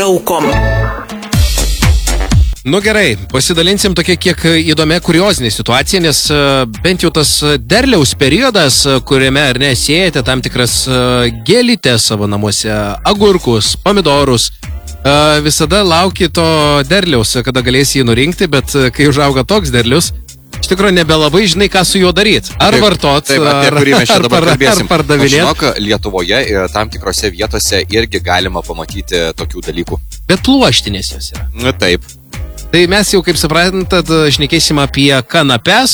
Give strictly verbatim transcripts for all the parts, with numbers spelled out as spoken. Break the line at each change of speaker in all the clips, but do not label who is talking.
aukom.
Nu gerai, pasidalinsim tokia kiek įdomia kuriozinė situacija, nes bent jau tas derliaus periodas, kuriame ar ne siejate tam tikras gėlytes savo namuose, agurkus, pomidorus, visada lauki to derliaus, kada galėsi jį nurinkti, bet kai užauga toks derlius, iš tikrųjų nebelabai žinai, ką su juo daryti. Ar taip, vartot,
taip, apie
ar,
kurį mes čia dabar
ar,
kalbėsim.
ar pardavinėti.
Žinok, Lietuvoje tam tikrose vietose irgi galima pamatyti tokių dalykų.
Bet pluoštinės jos yra.
Nu taip.
Tai mes jau, kaip suprantat, šnekėsim apie kanapes,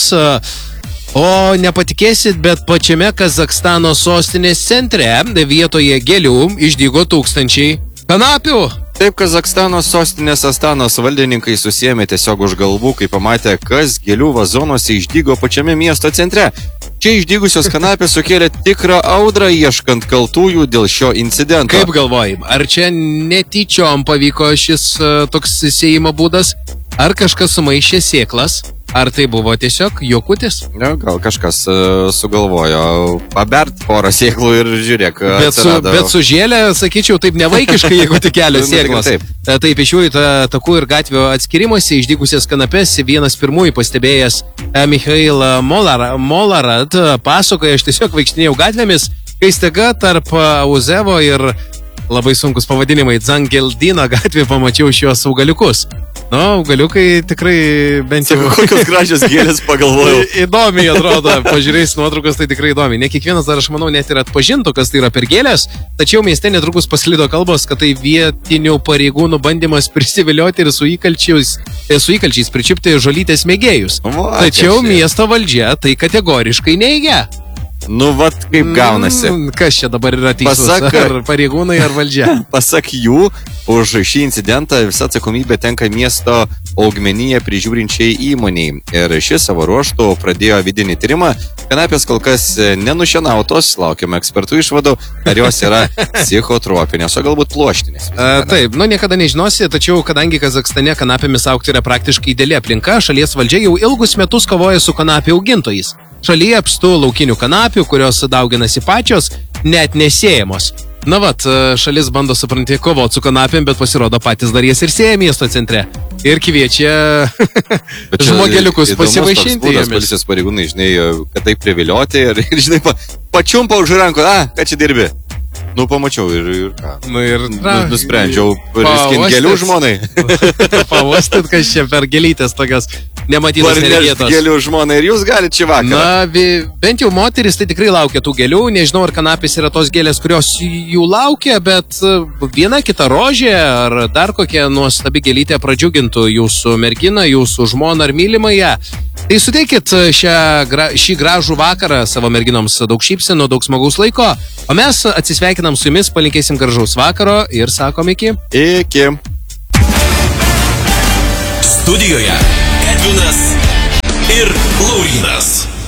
o nepatikėsit, bet pačiame Kazakstano sostinės centre vietoje gėlių išdygo tūkstančiai kanapių.
Taip, Kazakstano sostinės Astanos valdininkai susiėmė tiesiog už galvų, kai pamatė, kas gėlių vazonuose išdygo pačiame miesto centre. Čia išdygusios kanapės sukėlė tikrą audrą ieškant kaltųjų dėl šio incidento.
Kaip galvoji, ar čia netyčiom pavyko šis uh, toks sėjimo būdas, ar kažkas sumaišė sėklas, ar tai buvo tiesiog juokutis?
Ne, gal kažkas uh, sugalvojo pabert porą sėklų ir žiūrėk.
Bet su, bet su žėlė, sakyčiau, taip nevaikiškai, jeigu tik kelios sėklos.
Taip.
Taip, iš jų ta, takų ir gatvių atskirimuose išdygusias kanapes vienas pirmųjų pastebėjęs Mikhail Molar, Molarad pasakoja, aš tiesiog vaikštinėjau gatvėmis, kai staiga tarp Uzevo ir labai sunkus pavadinimai Dzangeldino gatvė pamačiau šios augaliukus. Nu, augaliukai tikrai bent jau...
Kokios gražios gėlės pagalvojau.
Įdomiai atrodo, pažiūrėjus nuotraukas, tai tikrai įdomiai. Ne kiekvienas dar, aš manau, net ir atpažintų, kas tai yra per gėlės, tačiau mieste netrukus paslydo kalbos, kad tai vietinių pareigūnų bandymas prisivilioti ir su įkalčiais, su įkalčiais pričipti žolytės mėgėjus.
Va,
tačiau miesto valdžia tai kategoriškai neigia.
Nu, vat kaip gaunasi.
Mm, kas čia dabar yra teisus?
Pasak,
ar pareigūnai, ar valdžia?
Pasak jų, už šį incidentą visa atsakomybė tenka miesto augmeniją prižiūrinčiai įmoniai. Ir šis savo ruoštų pradėjo vidinį tyrimą. Kanapės kol kas nenušienautos, laukiame ekspertų išvadų, ar jos yra psichotropinės, o galbūt pluoštinės.
A, taip, nu niekada nežinosi, tačiau kadangi Kazakstane kanapėmis augti yra praktiškai ideali aplinka, šalies valdžia jau ilgus metus kovoja su kanapių augintojais. Šalyje apstu laukinių kanapių, kurios dauginasi pačios, net nesėjamos. Na vat, šalis bando, supranti, kovoti su kanapėm, bet pasirodo patys dar jas ir sėja miesto centre. Ir kviečia žmogeliukus pasivaišinti jomis.
Policijos pareigūnai, žinai, kad tai privilioti ir, ir žinai, pa, pačiumpa už rankų, a, ką čia dirbi? Nu, pamačiau ir, ir ką.
Nu, ir
na, nusprendžiau riskinti gėlių žmonai.
Pavostit, kas čia per gėlytės tokias nematytas nereikėtos.
Gėlių žmonai ir jūs galite šį vakarą.
Na, vi, bent jau moteris tai tikrai laukia tų gėlių. Nežinau, ar kanapės yra tos gėlės, kurios jų laukia, bet viena kita rožė ar dar kokia nuostabi gėlytė pradžiugintų jūsų merginą, jūsų žmoną ar mylimąją. Tai suteikit šią, šį gražų vakarą savo merginoms daug šypsenų, daug smagaus laiko, o mes atsisveikinam su jumis, palinkėsim gražaus vakaro ir sakom iki.
Iki.
Studijoje Edvinas ir Laurynas.